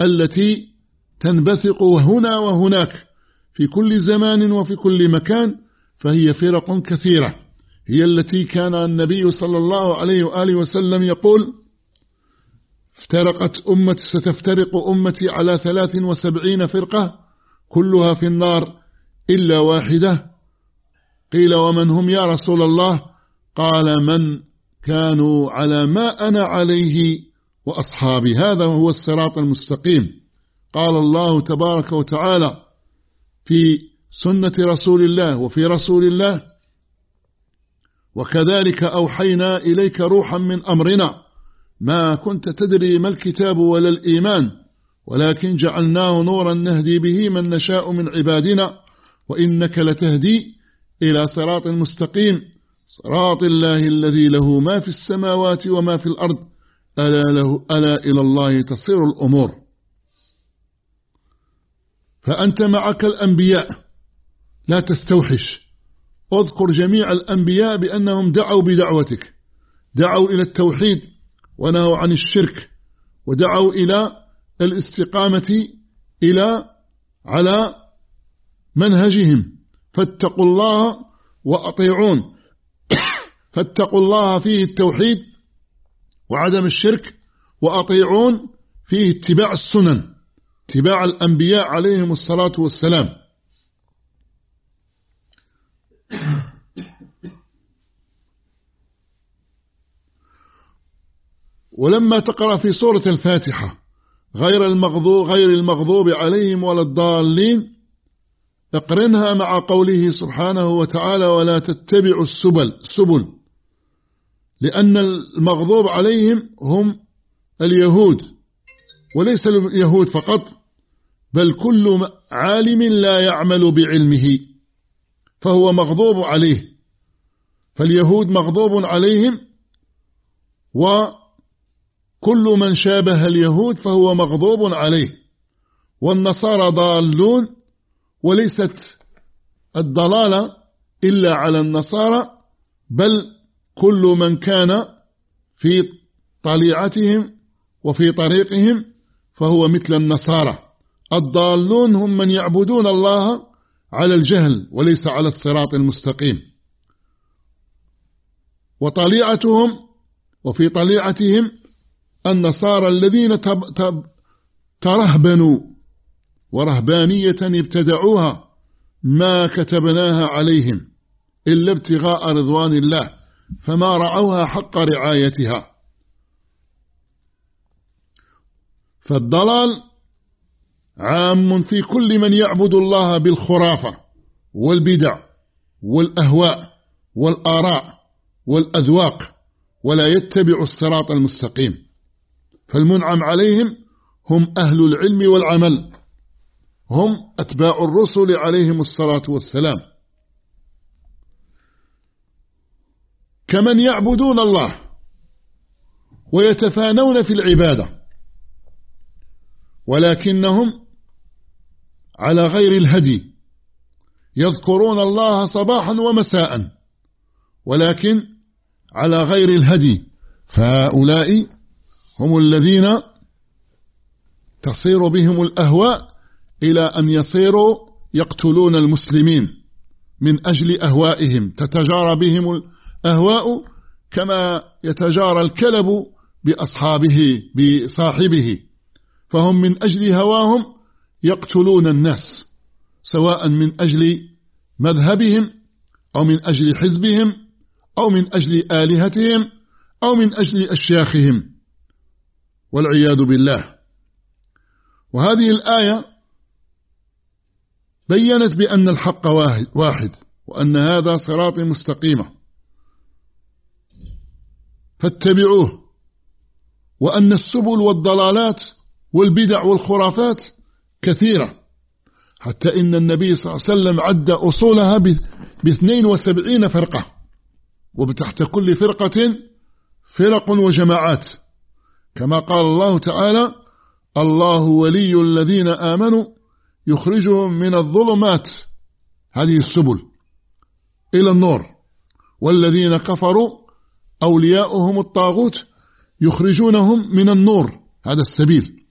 التي تنبثق هنا وهناك في كل زمان وفي كل مكان، فهي فرق كثيرة، هي التي كان النبي صلى الله عليه وآله وسلم يقول: ستفترق أمتي على 73 فرقة كلها في النار إلا واحدة. قيل: ومن هم يا رسول الله؟ قال: من كانوا على ما أنا عليه وأصحابي، هذا هو الصراط المستقيم. قال الله تبارك وتعالى في سنة رسول الله وفي رسول الله: وكذلك أوحينا إليك روحا من أمرنا ما كنت تدري ما الكتاب ولا الإيمان ولكن جعلناه نورا نهدي به من نشاء من عبادنا وإنك لتهدي إلى صراط مستقيم صراط الله الذي له ما في السماوات وما في الأرض ألا إلى الله تصير الأمور. فأنت معك الأنبياء لا تستوحش، اذكر جميع الأنبياء بأنهم دعوا بدعوتك، دعوا إلى التوحيد ونهوا عن الشرك، ودعوا إلى الاستقامة على منهجهم، فاتقوا الله وأطيعون. فاتقوا الله فيه التوحيد وعدم الشرك، وأطيعون فيه اتباع السنن، اتباع الأنبياء عليهم الصلاة والسلام. ولما تقرأ في سورة الفاتحة غير المغضوب عليهم ولا الضالين، اقرنها مع قوله سبحانه وتعالى: ولا تتبعوا السبل، لأن المغضوب عليهم هم اليهود، وليس اليهود فقط، بل كل عالم لا يعمل بعلمه فهو مغضوب عليه. فاليهود مغضوب عليهم، وكل من شابه اليهود فهو مغضوب عليه. والنصارى ضالون، وليست الضلالة إلا على النصارى، بل كل من كان في طليعتهم وفي طريقهم فهو مثل النصارى. الضالون هم من يعبدون الله على الجهل وليس على الصراط المستقيم. وفي طليعتهم النصارى الذين ترهبنوا ورهبانية ابتدعوها ما كتبناها عليهم إلا ابتغاء رضوان الله، فما رعوها حق رعايتها. فالضلال عام في كل من يعبد الله بالخرافة والبدع والأهواء والآراء والأذواق ولا يتبع الصراط المستقيم. فالمنعم عليهم هم أهل العلم والعمل، هم أتباع الرسل عليهم الصلاة والسلام، كمن يعبدون الله ويتفانون في العبادة، ولكنهم على غير الهدي، يذكرون الله صباحا ومساء ولكن على غير الهدي. فهؤلاء هم الذين تصير بهم الأهواء إلى أن يصيروا يقتلون المسلمين من أجل أهوائهم، تتجارى بهم الأهواء كما يتجارى الكلب بصاحبه، فهم من أجل هواهم يقتلون الناس، سواء من أجل مذهبهم أو من أجل حزبهم أو من أجل آلهتهم أو من أجل أشياخهم، والعياذ بالله. وهذه الآية بيّنت بأن الحق واحد، وأن هذا صراط مستقيمة فاتبعوه، وأن السبل والضلالات والبدع والخرافات كثيرة، حتى إن النبي صلى الله عليه وسلم عد أصولها ب72 فرقة، وبتحت كل فرقة فرق وجماعات، كما قال الله تعالى: الله ولي الذين آمنوا يخرجهم من الظلمات، هذه السبل، إلى النور، والذين كفروا أولياؤهم الطاغوت يخرجونهم من النور، هذا السبيل.